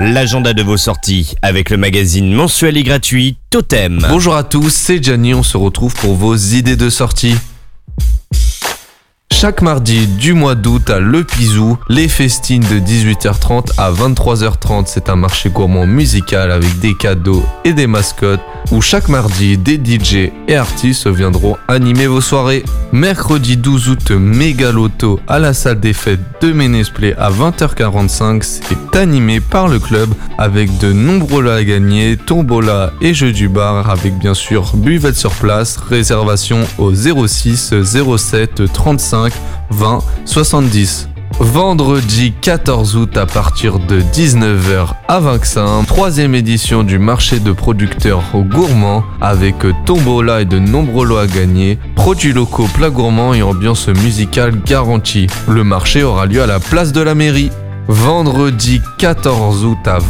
l'agenda de vos sorties avec le magazine mensuel et gratuit Totem. Bonjour à tous, c'est Gianni, on se retrouve pour vos idées de sortie. Chaque mardi du mois d'août à Le Pizou, les festines de 18h30 à 23h30. C'est un marché gourmand musical avec des cadeaux et des mascottes où chaque mardi, des DJ et artistes viendront animer vos soirées. Mercredi 12 août, Méga Loto à la salle des fêtes de Ménésplé à 20h45. C'est animé par le club avec de nombreux lots à gagner, tombola et jeux du bar avec bien sûr buvette sur place. Réservation au 06 07 35 20 70. Vendredi 14 août à partir de 19h à Vinxin, 3e édition du marché de producteurs gourmands avec tombola et de nombreux lots à gagner, produits locaux, plats gourmands et ambiance musicale garantie. Le marché aura lieu à la place de la mairie. Vendredi 14 août à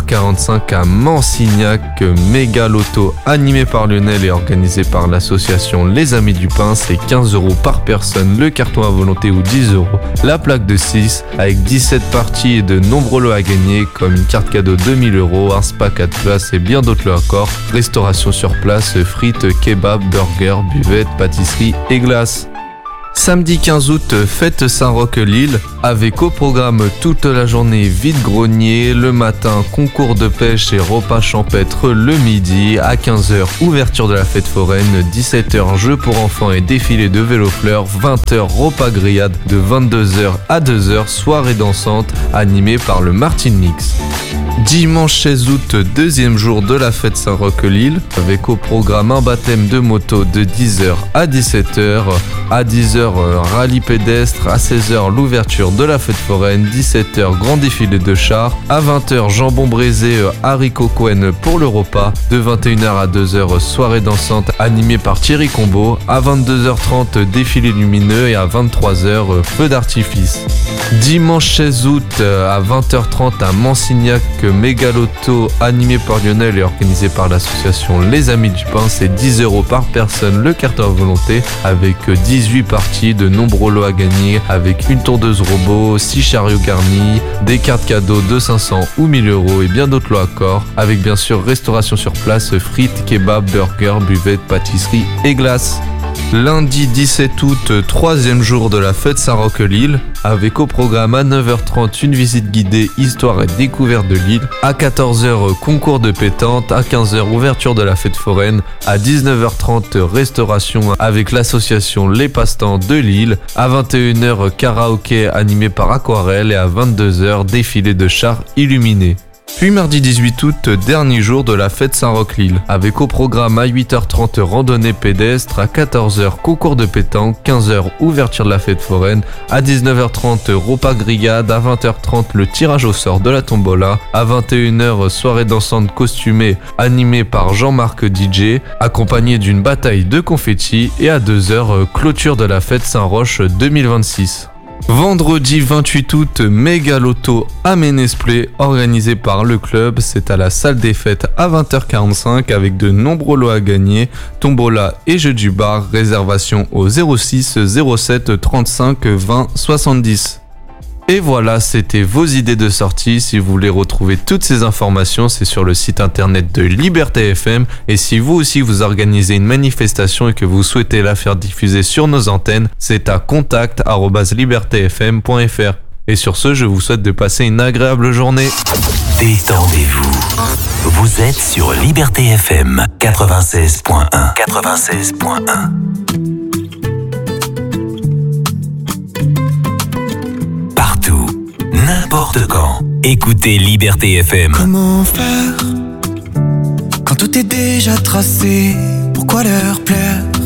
20h45 à Mansignac, Méga Loto animé par Lionel et organisé par l'association Les Amis du Pain. C'est 15 € par personne, le carton à volonté ou 10 €. La plaque de 6 avec 17 parties et de nombreux lots à gagner comme une carte cadeau 2000 €, un spa 4 places et bien d'autres lots encore. Restauration sur place, frites, kebab, burgers, buvettes, pâtisserie et glaces. Samedi 15 août, fête Saint-Roch-Lille, avec au programme toute la journée vide-grenier, le matin concours de pêche et repas champêtre le midi, à 15h ouverture de la fête foraine, 17h jeux pour enfants et défilé de vélo-fleurs, 20h repas grillade, de 22h à 2h soirée dansante animée par le Martin Mix. Dimanche 16 août, deuxième jour de la fête Saint-Roch-Lille, avec au programme un baptême de moto de 10h à 17h. À 10h, rallye pédestre. À 16h, l'ouverture de la fête foraine. 17h, grand défilé de chars. À 20h, jambon braisé, haricots Cohen pour le repas. De 21h à 2h, soirée dansante animée par Thierry Combo. À 22h30, défilé lumineux et à 23h, feu d'artifice. Dimanche 16 août à 20h30 à Mansignac, Méga Loto animé par Lionel et organisé par l'association Les Amis du Pain. C'est 10 € par personne, le carton à volonté avec 18 parties, de nombreux lots à gagner avec une tondeuse robot, 6 chariots garnis, des cartes cadeaux de 500 ou 1000 € et bien d'autres lots à corps avec bien sûr restauration sur place, frites, kebab, burgers, buvettes, pâtisserie et glaces. Lundi 17 août, 3e jour de la fête Saint-Roch-Lille, avec au programme à 9h30 une visite guidée histoire et découverte de l'île, à 14h concours de pétanque, à 15h ouverture de la fête foraine, à 19h30 restauration avec l'association Les Passe-Temps de Lille, à 21h karaoké animé par Aquarelle et à 22h défilé de chars illuminés. Puis mardi 18 août, dernier jour de la fête Saint-Roch-Lille, avec au programme à 8h30 randonnée pédestre, à 14h concours de pétanque, 15h ouverture de la fête foraine, à 19h30 repas grillade, à 20h30 le tirage au sort de la tombola, à 21h soirée dansante costumée animée par Jean-Marc DJ, accompagnée d'une bataille de confettis et à 2h clôture de la fête Saint-Roch 2026. Vendredi 28 août, Méga Loto à Ménésplé, organisé par le club. C'est à la salle des fêtes à 20h45 avec de nombreux lots à gagner, tombola et jeux du bar. Réservation au 06 07 35 20 70. Et voilà, c'était vos idées de sortie. Si vous voulez retrouver toutes ces informations, c'est sur le site internet de Liberté FM. Et si vous aussi vous organisez une manifestation et que vous souhaitez la faire diffuser sur nos antennes, c'est à contact@libertefm.fr. Et sur ce, je vous souhaite de passer une agréable journée. Détendez-vous. Vous êtes sur Liberté FM 96.1. 96.1. N'importe quand. Écoutez Liberté FM. Comment faire quand tout est déjà tracé? Pourquoi leur plaire?